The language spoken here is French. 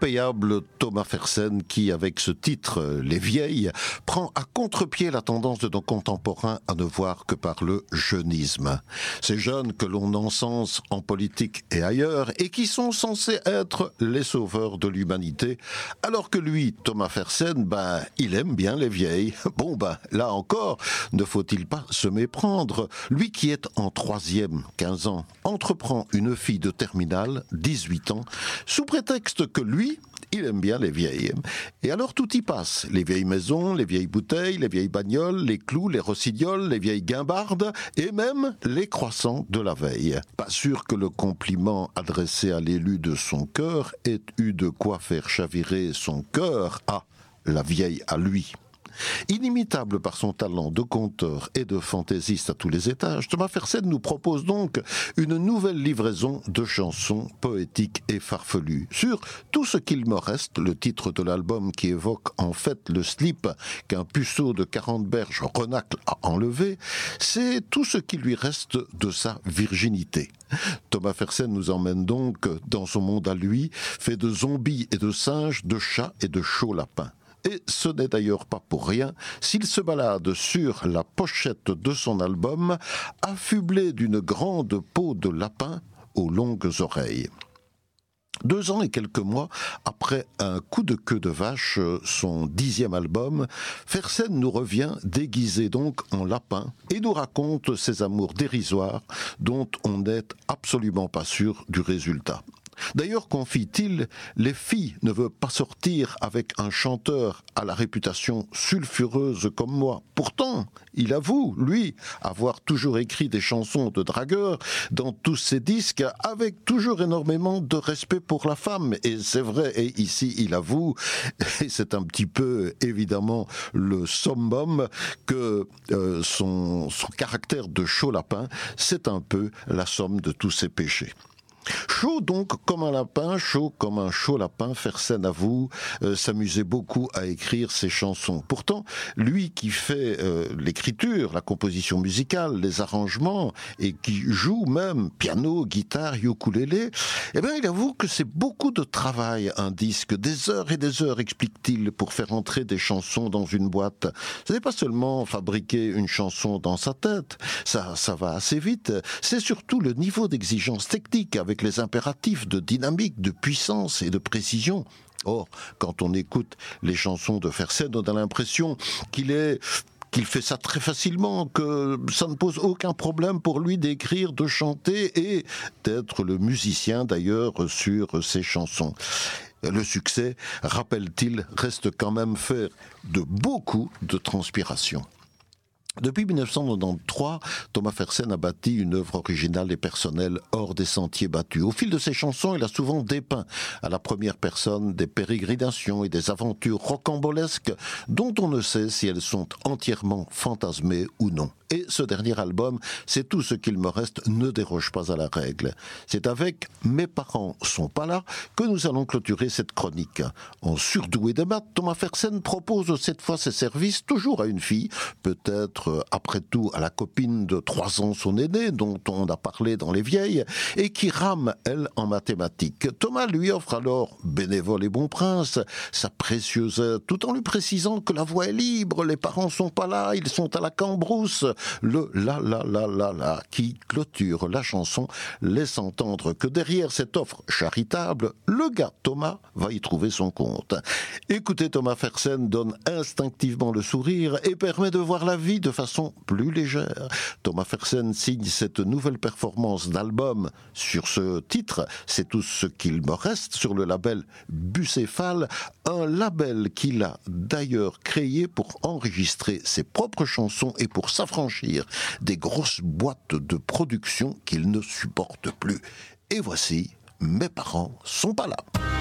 L'impayable Thomas Fersen qui, avec ce titre « Les Vieilles », prend à contre-pied la tendance de nos contemporains à ne voir que par le jeunisme. Ces jeunes que l'on encense en politique et ailleurs et qui sont censés être les sauveurs de l'humanité, alors que lui, Thomas Fersen, il aime bien les vieilles. Là encore, ne faut-il pas se méprendre. Lui qui est en 3e, 15 ans, entreprend une fille de terminale, 18 ans, sous prétexte que lui, il aime bien les vieilles. Et alors tout y passe. Les vieilles maisons, les vieilles bouteilles, les vieilles bagnoles, les clous, les rossignols, les vieilles guimbardes et même les croissants de la veille. Pas sûr que le compliment adressé à l'élu de son cœur ait eu de quoi faire chavirer son cœur à la vieille à lui. Inimitable par son talent de conteur et de fantaisiste à tous les étages, Thomas Fersen nous propose donc une nouvelle livraison de chansons poétiques et farfelues. Sur Tout ce qu'il me reste, le titre de l'album qui évoque en fait le slip qu'un puceau de 40 berges renacle a enlevé, c'est tout ce qui lui reste de sa virginité. Thomas Fersen nous emmène donc dans son monde à lui, fait de zombies et de singes, de chats et de chauds lapins. Et ce n'est d'ailleurs pas pour rien s'il se balade sur la pochette de son album, affublé d'une grande peau de lapin aux longues oreilles. 2 ans et quelques mois après Un coup de queue de vache, son 10e album, Fersen nous revient déguisé donc en lapin et nous raconte ses amours dérisoires dont on n'est absolument pas sûr du résultat. D'ailleurs, confie-t-il, les filles ne veulent pas sortir avec un chanteur à la réputation sulfureuse comme moi. Pourtant, il avoue, lui, avoir toujours écrit des chansons de dragueur dans tous ses disques avec toujours énormément de respect pour la femme. Et c'est vrai, et ici il avoue, et c'est un petit peu évidemment le summum, que son caractère de chaud lapin, c'est un peu la somme de tous ses péchés. Chaud donc comme un lapin, chaud comme un chaud lapin, Fersen avoue s'amusait beaucoup à écrire ses chansons. Pourtant, lui qui fait l'écriture, la composition musicale, les arrangements, et qui joue même piano, guitare, ukulélé, il avoue que c'est beaucoup de travail, un disque, des heures et des heures, explique-t-il, pour faire entrer des chansons dans une boîte. Ce n'est pas seulement fabriquer une chanson dans sa tête, ça va assez vite, c'est surtout le niveau d'exigence technique avec les impératifs de dynamique, de puissance et de précision. Or, quand on écoute les chansons de Fersen, on a l'impression qu'il fait ça très facilement, que ça ne pose aucun problème pour lui d'écrire, de chanter et d'être le musicien d'ailleurs sur ses chansons. Le succès, rappelle-t-il, reste quand même fait de beaucoup de transpiration. Depuis 1993, Thomas Fersen a bâti une œuvre originale et personnelle hors des sentiers battus. Au fil de ses chansons, il a souvent dépeint à la première personne des pérégrinations et des aventures rocambolesques dont on ne sait si elles sont entièrement fantasmées ou non. Et ce dernier album, c'est Tout ce qu'il me reste, ne déroge pas à la règle. C'est avec Mes parents sont pas là que nous allons clôturer cette chronique. En surdoué de maths, Thomas Fersen propose cette fois ses services toujours à une fille, peut-être après tout à la copine de 3 ans son aîné, dont on a parlé dans Les Vieilles, et qui rame, elle, en mathématiques. Thomas lui offre alors, bénévole et bon prince, sa précieuse aide, tout en lui précisant que la voie est libre, les parents sont pas là, ils sont à la cambrousse. Le la qui clôture la chanson laisse entendre que derrière cette offre charitable, le gars Thomas va y trouver son compte. Écouter Thomas Fersen donne instinctivement le sourire et permet de voir la vie de façon plus légère. Thomas Fersen signe cette nouvelle performance d'album sur ce titre, C'est tout ce qu'il me reste, sur le label Bucéphale, un label qu'il a d'ailleurs créé pour enregistrer ses propres chansons et pour s'affranchir des grosses boîtes de production qu'il ne supporte plus. Et voici Mes parents sont pas là.